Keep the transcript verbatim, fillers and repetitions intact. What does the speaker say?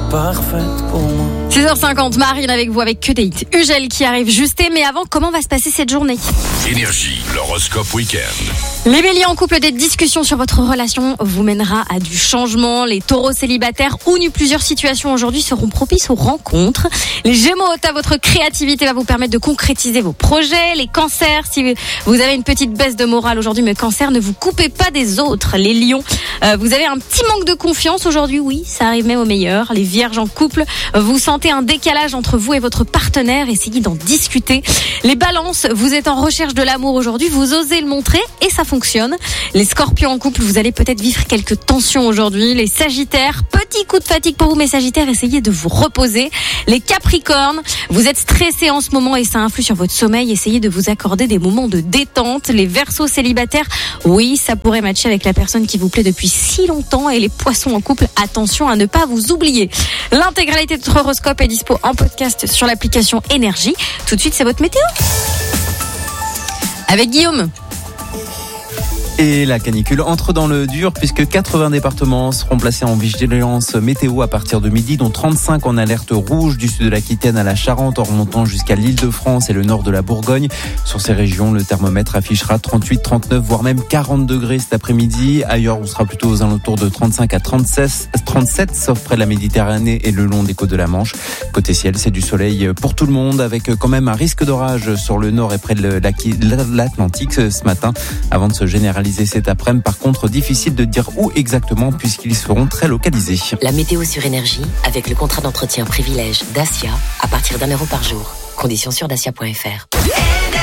parfaite pour moi. six heures cinquante, Marine avec vous avec que des hits. Ugel qui arrive juste, mais avant, comment va se passer cette journée? Énergie, l'horoscope week-end. Les béliers en couple, des discussions sur votre relation vous mènera à du changement. Les taureaux célibataires ou nus, plusieurs situations aujourd'hui seront propices aux rencontres. Les gémeaux, à votre créativité va vous permettre de concrétiser vos projets. Les cancers, si vous avez une petite baisse de morale aujourd'hui, mais cancer, ne vous coupez pas des autres. Les lions, euh, vous avez un petit manque de confiance aujourd'hui, oui, ça arrive même au meilleur. Les vierges en couple, vous sentez un décalage entre vous et votre partenaire, essayez d'en discuter. Les balances, vous êtes en recherche de l'amour aujourd'hui, vous osez le montrer et ça fonctionne. Les scorpions en couple, vous allez peut-être vivre quelques tensions aujourd'hui. Les sagittaires, petit coup de fatigue pour vous, mes sagittaires, essayez de vous reposer. Les capricornes, vous êtes stressés en ce moment et ça influe sur votre sommeil, essayez de vous accorder des moments de détente. Les verseaux célibataires, oui, ça pourrait matcher avec la personne qui vous plaît depuis si longtemps. Et les poissons en couple, attention à ne pas vous oublier. L'intégralité de votre horoscope est dispo en podcast sur l'application Énergie. Tout de suite, c'est votre météo avec Guillaume. Et la canicule entre dans le dur puisque quatre-vingts départements seront placés en vigilance météo à partir de midi, dont trente-cinq en alerte rouge du sud de l'Aquitaine à la Charente, en remontant jusqu'à l'Île-de-France et le nord de la Bourgogne. Sur ces régions, le thermomètre affichera trente-huit, trente-neuf, voire même quarante degrés cet après-midi. Ailleurs, on sera plutôt aux alentours de trente-cinq à trente-six, trente-sept, sauf près de la Méditerranée et le long des côtes de la Manche. Côté ciel, c'est du soleil pour tout le monde, avec quand même un risque d'orage sur le nord et près de l'Atlantique ce matin, avant de se généraliser cet après-midi. Par contre, difficile de dire où exactement puisqu'ils seront très localisés. La météo sur Énergie avec le contrat d'entretien privilège Dacia à partir d'un euro par jour. Conditions sur dacia point f r.